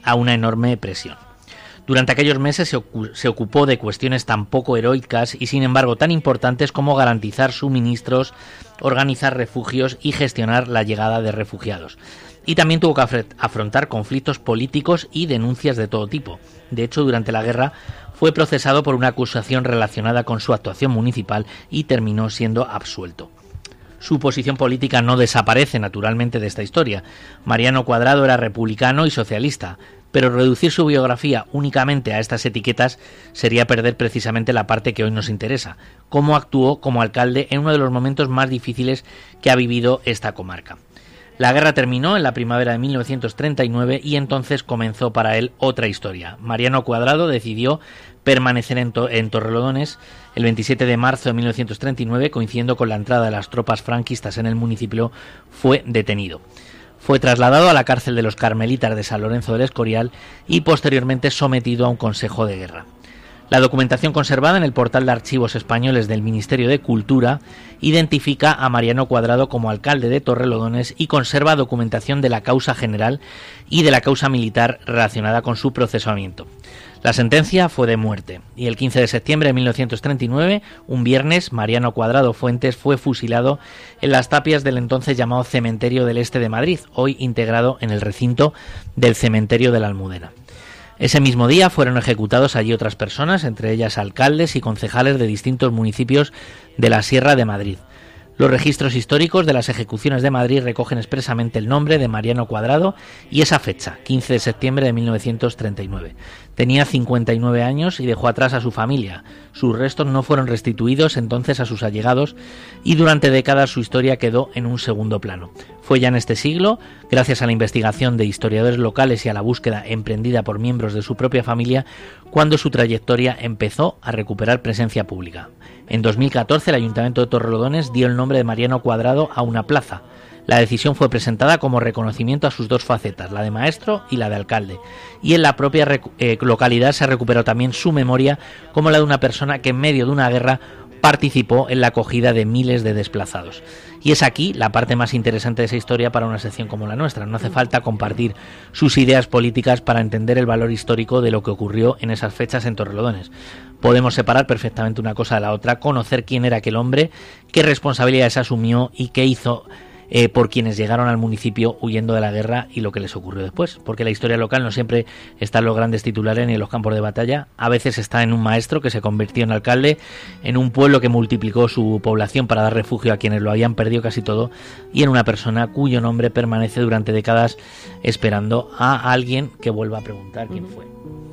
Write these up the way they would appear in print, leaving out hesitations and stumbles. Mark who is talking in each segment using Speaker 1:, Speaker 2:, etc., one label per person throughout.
Speaker 1: a una enorme presión. Durante aquellos meses se ocupó de cuestiones tan poco heroicas y sin embargo tan importantes como garantizar suministros, organizar refugios y gestionar la llegada de refugiados. Y también tuvo que afrontar conflictos políticos y denuncias de todo tipo. De hecho, durante la guerra fue procesado por una acusación relacionada con su actuación municipal y terminó siendo absuelto. Su posición política no desaparece naturalmente de esta historia. Mariano Cuadrado era republicano y socialista, pero reducir su biografía únicamente a estas etiquetas sería perder precisamente la parte que hoy nos interesa: cómo actuó como alcalde en uno de los momentos más difíciles que ha vivido esta comarca. La guerra terminó en la primavera de 1939 y entonces comenzó para él otra historia. Mariano Cuadrado decidió permanecer en Torrelodones el 27 de marzo de 1939, coincidiendo con la entrada de las tropas franquistas en el municipio. Fue detenido. Fue trasladado a la cárcel de los Carmelitas de San Lorenzo del Escorial y posteriormente sometido a un consejo de guerra. La documentación conservada en el portal de archivos españoles del Ministerio de Cultura identifica a Mariano Cuadrado como alcalde de Torrelodones y conserva documentación de la causa general y de la causa militar relacionada con su procesamiento. La sentencia fue de muerte y el 15 de septiembre de 1939, un viernes, Mariano Cuadrado Fuentes fue fusilado en las tapias del entonces llamado Cementerio del Este de Madrid, hoy integrado en el recinto del Cementerio de la Almudena. Ese mismo día fueron ejecutados allí otras personas, entre ellas alcaldes y concejales de distintos municipios de la Sierra de Madrid. Los registros históricos de las ejecuciones de Madrid recogen expresamente el nombre de Mariano Cuadrado y esa fecha, 15 de septiembre de 1939. Tenía 59 años y dejó atrás a su familia. Sus restos no fueron restituidos entonces a sus allegados y durante décadas su historia quedó en un segundo plano. Fue ya en este siglo, gracias a la investigación de historiadores locales y a la búsqueda emprendida por miembros de su propia familia, cuando su trayectoria empezó a recuperar presencia pública. En 2014 el Ayuntamiento de Torrelodones dio el nombre de Mariano Cuadrado a una plaza. La decisión fue presentada como reconocimiento a sus dos facetas, la de maestro y la de alcalde, y en la propia localidad se recuperó también su memoria como la de una persona que en medio de una guerra participó en la acogida de miles de desplazados. Y es aquí la parte más interesante de esa historia para una sección como la nuestra. No hace falta compartir sus ideas políticas para entender el valor histórico de lo que ocurrió en esas fechas en Torrelodones. Podemos separar perfectamente una cosa de la otra, conocer quién era aquel hombre, qué responsabilidades asumió y qué hizo por quienes llegaron al municipio huyendo de la guerra y lo que les ocurrió después, porque la historia local no siempre está en los grandes titulares ni en los campos de batalla. A veces está en un maestro que se convirtió en alcalde, en un pueblo que multiplicó su población para dar refugio a quienes lo habían perdido casi todo, y en una persona cuyo nombre permanece durante décadas esperando a alguien que vuelva a preguntar quién fue.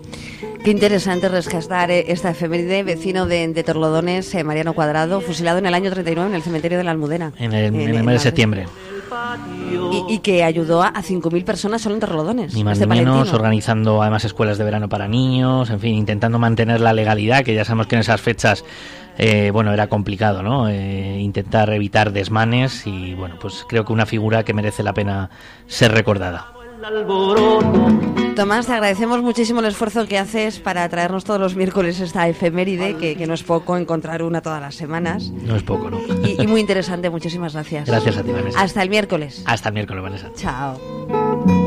Speaker 2: Qué interesante rescatar esta efeméride. Vecino de Torrelodones, Mariano Cuadrado, fusilado en el año 39 en el cementerio de la Almudena.
Speaker 1: En el mes de septiembre.
Speaker 2: Y que ayudó a 5.000 personas solo en Torrelodones.
Speaker 1: Ni más ni menos, organizando además escuelas de verano para niños, en fin, intentando mantener la legalidad, que ya sabemos que en esas fechas era complicado, ¿no? Intentar evitar desmanes y, bueno, pues creo que una figura que merece la pena ser recordada.
Speaker 2: Tomás, te agradecemos muchísimo el esfuerzo que haces para traernos todos los miércoles esta efeméride, que no es poco encontrar una todas las semanas.
Speaker 1: No es poco, ¿no?
Speaker 2: Y muy interesante, muchísimas gracias.
Speaker 1: Gracias a ti, Vanessa.
Speaker 2: Hasta el miércoles.
Speaker 1: Hasta el miércoles, Vanessa.
Speaker 2: Chao.